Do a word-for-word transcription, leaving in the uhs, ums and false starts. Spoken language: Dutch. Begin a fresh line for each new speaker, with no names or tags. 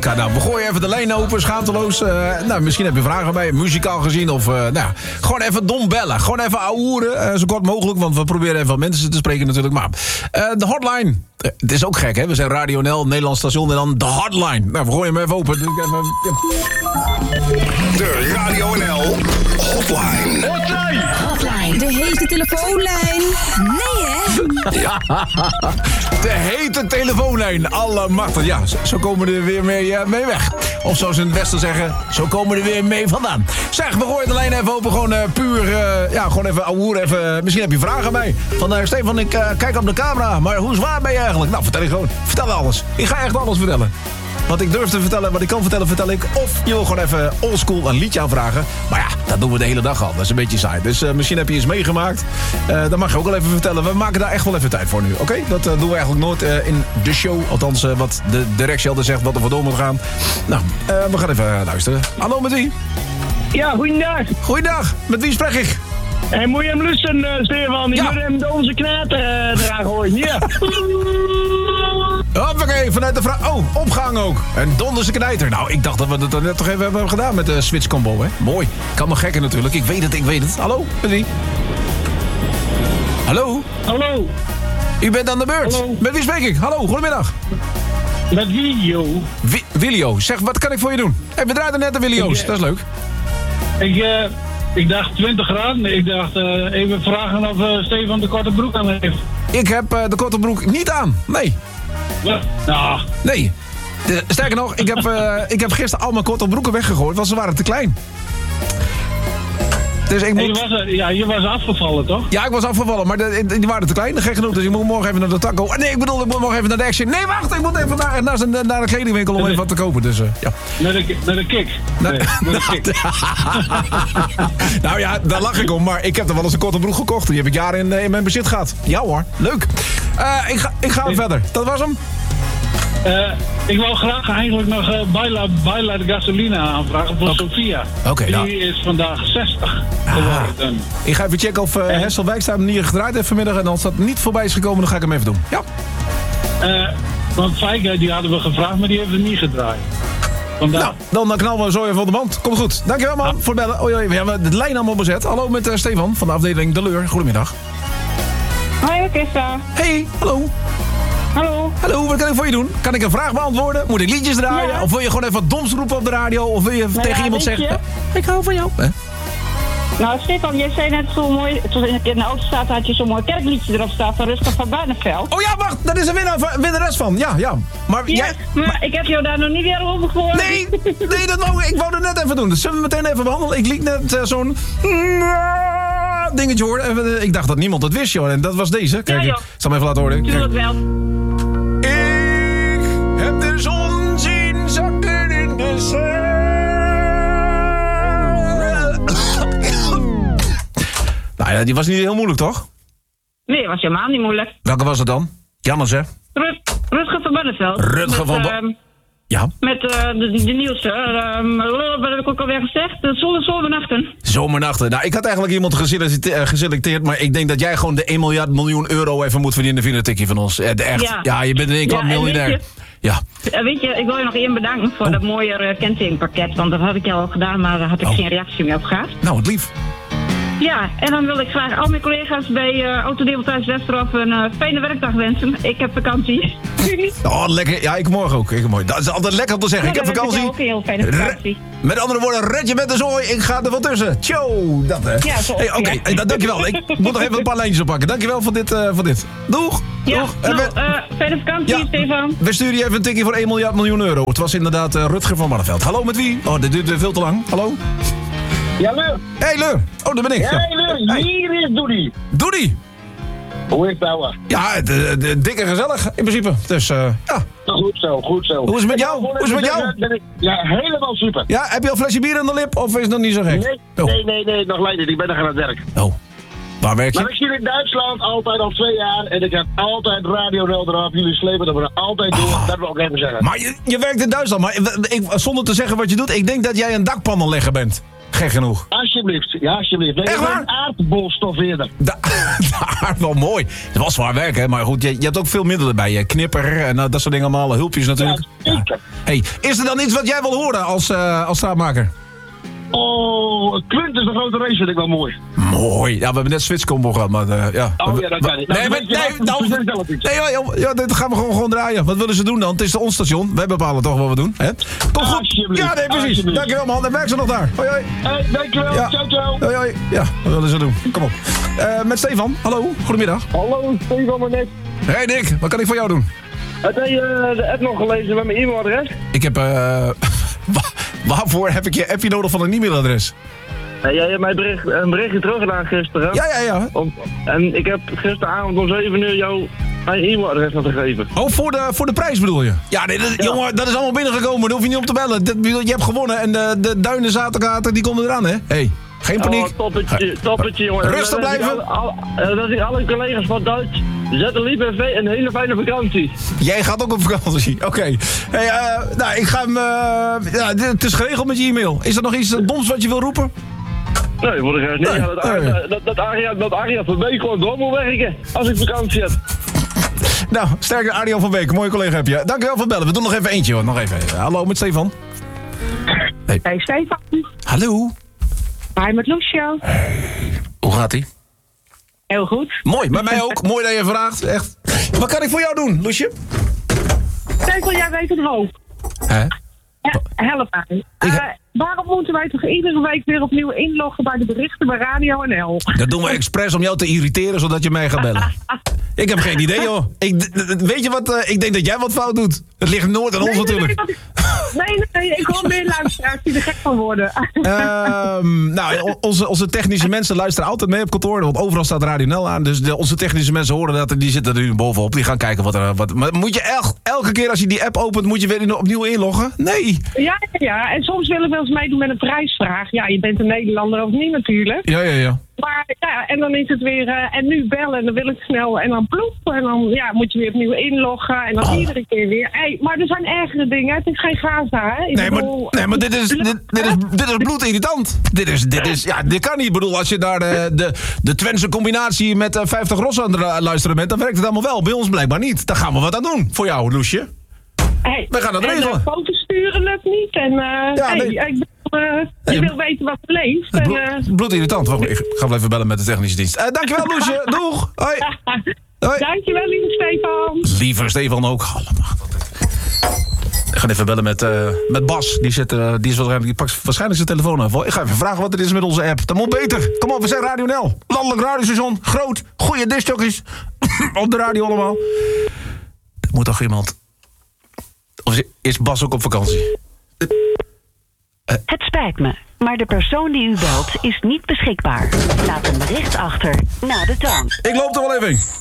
Nou, we gooien even de lijn open, schaamteloos. Uh, nou, misschien heb je vragen bij, muzikaal gezien. Of uh, nou, gewoon even dom bellen. Gewoon even ouwehoeren, uh, zo kort mogelijk. Want we proberen even wat mensen te spreken natuurlijk. Maar uh, de hotline, uh, het is ook gek, hè. We zijn Radio N L, Nederlands station en dan de hotline. Nou, we gooien hem even open. Even,
ja. De Radio N L hotline.
Hotline. Hotline. De hete telefoonlijn. Nee, hè?
Ja, de hete telefoonlijn. Allemachtig. Ja, zo komen we er weer mee, uh, mee weg. Of zoals in het Westen zeggen, zo komen we er weer mee vandaan. Zeg, we gooien de lijn even open. Gewoon uh, puur, uh, ja, gewoon even ouwehoer. Even, misschien heb je vragen bij. Van uh, Stefan, ik uh, kijk op de camera. Maar hoe zwaar ben je eigenlijk? Nou, vertel je gewoon. Vertel alles. Ik ga echt alles vertellen. Wat ik durf te vertellen, wat ik kan vertellen, vertel ik. Of je wil gewoon even oldschool een liedje aanvragen. Maar ja, dat doen we de hele dag al. Dat is een beetje saai. Dus uh, misschien heb je iets meegemaakt. Uh, dat mag je ook wel even vertellen. We maken daar echt wel even tijd voor nu. Oké? Okay? Dat uh, doen we eigenlijk nooit uh, in de show. Althans, uh, wat de directie altijd zegt, wat er voor door moet gaan. Nou, uh, we gaan even uh, luisteren. Hallo, met wie?
Ja, goeiedag.
Goeiedag. Met wie spreek ik?
En moet je hem lusten, uh, Stefan? Je
ja.
moet hem de onze knater uh, eraan gooien. Ja.
Hoppakee, vanuit de vraag. Oh, opgang ook. En donderse knijter. Nou, ik dacht dat we dat net toch even hebben gedaan met de Switch combo, hè? Mooi. Kan nog gekker natuurlijk. Ik weet het, ik weet het. Hallo, met wie? Hallo?
Hallo.
U bent aan de beurt.
Hallo.
Met wie spreek ik? Hallo, goedemiddag.
Met Willio.
Wi- Willio, zeg, wat kan ik voor je doen? Hey, we draaiden net de Willio's, dat is leuk.
Ik, uh, ik dacht twintig graden. Ik dacht uh, even vragen of uh, Stefan de korte broek aan heeft.
Ik heb uh, de korte broek niet aan. Nee.
Wat? Nou.
Nee. De, sterker nog, ik heb, uh, ik heb gisteren al mijn korte broeken weggegooid, want ze waren te klein. Dus ik moet...
je, was, uh, ja, je was afgevallen, toch?
Ja, ik was afgevallen, maar de, die waren te klein, gek genoeg. Dus ik moet morgen even naar de taco. Nee, ik bedoel, ik moet morgen even naar de Action. Nee, wacht, ik moet even naar, naar, naar, naar de kledingwinkel om even wat te kopen. Dus, uh, ja.
Naar de, naar de kick. Nee, naar de kick.
Nou ja, daar lach ik om, maar ik heb er wel eens een korte broek gekocht. Die heb ik jaren in, in mijn bezit gehad. Ja hoor, leuk. Uh, ik ga, ik ga verder. Dat was hem.
Uh, ik wil graag eigenlijk nog uh, Baila, Baila de Gasolina aanvragen voor okay. Sofia.
Okay,
die
nou.
is vandaag zestig
ah.
geworden.
Ik ga even checken of uh, Hessel Wijksta hem niet gedraaid heeft vanmiddag. En als dat niet voorbij is gekomen, dan ga ik hem even doen. Ja.
Uh, want Feike, die hadden we gevraagd, maar die heeft het niet gedraaid. Vandaag.
Nou, dan, dan knallen we zo even op de band. Komt goed. Dankjewel man, ah. voor het bellen. Oh, ja, we hebben de lijn allemaal bezet. Hallo met uh, Stefan van de afdeling De Leur. Goedemiddag.
Hoi, Christa.
Hey, hallo.
Hallo.
Hallo, wat kan ik voor je doen? Kan ik een vraag beantwoorden? Moet ik liedjes draaien? Ja. Of wil je gewoon even wat doms roepen op de radio? Of wil je nou tegen ja, iemand zeggen... Je? Ik hou van jou. Hè?
Nou, Stefan, jij zei net zo mooi... Toen ik in de auto staat, had je zo'n mooi kerkliedje erop staan van Rutger van Barneveld.
Oh ja, wacht, dat is een winnaar, winnares van. Ja, ja. Maar,
ja,
jij,
maar, maar ik heb jou daar nog niet weer over gehoord.
Nee, nee dat wou, ik wou dat net even doen. Dus zullen we meteen even behandelen? Ik liet net uh, zo'n... dingetje horen. Ik dacht dat niemand het wist, joh. En dat was deze. Kijk, ja, ik zal hem even laten horen.
Tuurlijk wel.
Ik heb de zon zien zakken in de zee. Nou ja, die was niet heel moeilijk, toch?
Nee, was helemaal niet moeilijk.
Welke was het dan? Jannes, hè?
Rut, Rutger van Barneveld.
Rutger van Barneveld. Uh, ja.
Met uh, de, de nieuwste. Uh, wat heb ik ook alweer gezegd? De zon- zomernachten.
Zomernachten. Nou, ik had eigenlijk iemand geselecteerd, maar ik denk dat jij gewoon de één miljard miljoen euro even moet verdienen via een tikje van ons. Echt. Ja, ja je bent in één klap ja, miljonair.
Ja. Weet je, ik wil je nog één bedanken voor oh. dat mooie uh, kentekenpakket, want dat had ik al gedaan, maar daar had ik oh. geen reactie meer op gehad.
Nou, wat lief.
Ja, en dan wil ik graag al mijn collega's bij uh, Autodeelbedrijf Westerhof een uh, fijne werkdag wensen. Ik heb vakantie.
Oh, lekker. Ja, ik morgen ook. Ik morgen. Dat is altijd lekker om te zeggen. Ja, ik heb vakantie.
Ik heb ook een heel fijne vakantie.
Re- met andere woorden, red je met de zooi. Ik ga er wel tussen. Tjo, dat hè.
Ja, zo.
Hey, Oké, okay. hey, dankjewel. Ik moet nog even een paar lijntjes oppakken. Dankjewel voor dit. Uh, voor dit. Doeg.
Ja,
Doeg.
Nou, we, uh, fijne vakantie, ja, Stefan.
We sturen je even een tikje voor één miljard miljoen euro. Het was inderdaad uh, Rutger van Barneveld. Hallo, met wie? Oh, dit duurt veel te lang. Hallo.
Ja, Leur.
Hey, Leur. Oh, daar ben ik.
Hey, Leur. Ja. Hier is Doody.
Doody.
Hoe is het nou?
Ja, de, de, dikke gezellig in principe. Dus, uh, ja.
Goed zo, goed zo.
Hoe is het met jou? Hoe is het met jou?
Ja, helemaal super.
Ja, heb je al een flesje bier aan de lip of is het nog niet zo gek?
Nee, oh. nee, nee, nee, nog leider. Ik ben nog aan het werk.
Oh. Waar werk je?
Maar ik zit in Duitsland altijd al twee jaar en ik heb altijd Radio Nel eraf. Jullie slepen dat we er altijd doen. Oh. Dat wil ik even zeggen.
Maar je, je werkt in Duitsland, maar ik, zonder te zeggen wat je doet, ik denk dat jij een dakpannenlegger bent. Gek genoeg.
Alsjeblieft, ja, alsjeblieft. Nee,
Echt waar?
een aardbolstof eerder.
Da daar wel mooi. Het was zwaar werk, hè? Maar goed, je, je hebt ook veel middelen bij je. Knipper en uh, dat soort dingen allemaal. Hulpjes natuurlijk.
Ja, zeker.
Hey, is er dan iets wat jij wil horen als, uh, als straatmaker?
Oh, Quint is een grote race, vind ik wel mooi.
Mooi. Ja, we hebben net Switchcombo gehad, maar uh, ja.
Oh ja, dat kan niet.
Nee, maar, nee, nou, nee, ja, ja, ja, dat gaan we gewoon, gewoon draaien. Wat willen ze doen dan? Het is ons station. Wij bepalen toch wat we doen. Hè? Kom goed. Ja, nee, precies. Dankjewel, man. En werk ze nog daar. Hoi, hoi.
Hey, dankjewel.
Ja.
Ciao, ciao.
Hoi, hoi. Ja, wat willen ze doen? Kom op. Uh, met Stefan. Hallo. Goedemiddag.
Hallo, Stefan maar net.
Hey Dick, wat kan ik voor jou doen?
Heb jij uh, de app nog gelezen met mijn e-mailadres?
Ik heb... Uh, waarvoor heb ik je appje nodig van een e-mailadres?
Nee, jij hebt mij bericht, een berichtje teruggedaan gisteren.
Ja, ja, ja.
Om, en ik heb gisteravond om zeven uur jou mijn e-mailadres nog gegeven.
Oh, voor de, voor de prijs bedoel je? Ja, nee, dat, ja, jongen, dat is allemaal binnengekomen. Daar hoef je niet op te bellen. Dat, je hebt gewonnen en de, de duinen zaterkater die komen eraan, hè? Hey, geen paniek.
Oh, toppetje, toppetje, jongen.
Rustig blijven.
Al, al, dat ik alle collega's van Duits zetten lief en een hele fijne vakantie.
Jij gaat ook op vakantie, oké. Okay. Hey, uh, nou, ik ga hem... Uh, ja, het is geregeld met je e-mail. Is er nog iets doms wat je wil roepen?
Nee, voor de rest niet.
Nee,
Ja, dat,
nee.
dat, dat, dat Aria, dat Aria van Beek gewoon door moet werken als ik vakantie heb.
Nou, sterker Aria van Beek, mooie collega heb je. Dankjewel voor het bellen. We doen nog even eentje, hoor. Nog even. Hallo, met Stefan.
Hey, hey Stefan.
Hallo.
Hi, met Lucio.
Hoe gaat-ie?
Heel goed.
Mooi, met mij ook. Mooi dat je vraagt, echt. Wat kan ik voor jou doen, Loesje?
Kijk, wil jij weet het wel.
Hè?
Ja, help mij. Uh, waarom moeten wij toch iedere week weer opnieuw inloggen bij de berichten bij Radio N L?
Dat doen we expres om jou te irriteren, zodat je mij gaat bellen. Ik heb geen idee, hoor. Ik, weet je wat? Uh, ik denk dat jij wat fout doet. Het ligt nooit aan ons,
nee,
natuurlijk.
Nee, nee, nee, nee, ik hoor meer luisteraars die er gek van worden.
um, nou, onze, onze technische mensen luisteren altijd mee op kantoor, want overal staat Radio N L aan. Dus de, onze technische mensen horen dat, die zitten er nu bovenop. Die gaan kijken wat er... Wat, maar moet je el, elke keer als je die app opent, moet je weer opnieuw inloggen? Nee.
Ja, ja, en soms willen we wel eens meedoen met een prijsvraag. Ja, je bent een Nederlander of niet natuurlijk.
Ja, ja, ja.
Maar ja, en dan is het weer, uh, en nu bellen, en dan wil ik snel, en dan ploep, en dan ja, moet je weer opnieuw inloggen, en dan oh. iedere keer weer. Hey, maar er zijn ergere dingen, het is geen Gaza, hè? Ik
nee,
bedoel,
maar, nee, maar dit is, dit, dit is, dit is bloedirritant. Dit is, dit is, ja, dit kan niet. Ik bedoel, als je daar de, de, de Twentse combinatie met uh, vijftig rossen aan het luisteren bent, dan werkt het allemaal wel. Bij ons blijkbaar niet. Daar gaan we wat aan doen, voor jou, Loesje.
Hey,
we gaan dat regelen.
En uh, foto's sturen lukt niet, en uh, ja, hey, nee. ik Uh, je nee, wil weten wat er leeft. En, uh...
bloedirritant. Wacht, ik ga wel even bellen met de technische dienst. Uh, dankjewel, Loesje. Doeg. Hoi.
Hoi. Dankjewel, lieve Stefan.
Lieve Stefan ook. Allemaal. Ik ga even bellen met, uh, met Bas. Die, zit, uh, die, is wel, die pakt waarschijnlijk zijn telefoon af. Ik ga even vragen wat er is met onze app. Dat moet beter. Kom op, we zijn Radio N L. Landelijk radiostation. Groot. Goeie discjockeys. Op de radio allemaal. Er moet toch iemand... Of is Bas ook op vakantie?
Het spijt me, maar de persoon die u belt is niet beschikbaar. Laat een bericht achter na de toon.
Ik loop er wel even.